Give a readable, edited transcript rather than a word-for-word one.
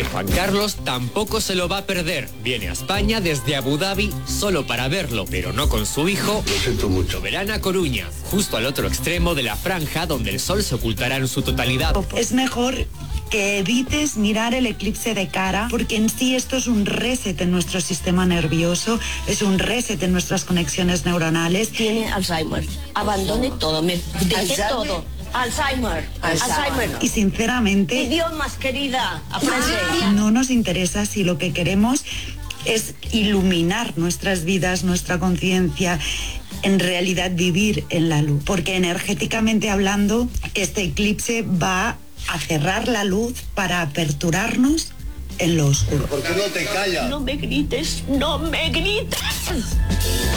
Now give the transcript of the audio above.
Que Juan Carlos tampoco se lo va a perder. Viene a España desde Abu Dhabi solo para verlo, pero no con su hijo. Lo siento mucho. Lo verán a Coruña, justo al otro extremo de la franja donde el sol se ocultará en su totalidad. Es mejor que evites mirar el eclipse de cara, porque en sí esto es un reset en nuestro sistema nervioso, es un reset en nuestras conexiones neuronales. Tiene Alzheimer. Abandone todo, me deje todo. Alzheimer. Y sinceramente, Idiomas, querida. Aprende. no nos interesa si lo que queremos es iluminar nuestras vidas, nuestra conciencia, en realidad vivir en la luz. Porque energéticamente hablando, este eclipse va a cerrar la luz para aperturarnos en lo oscuro. ¿Por qué no te callas? No me grites, no me grites.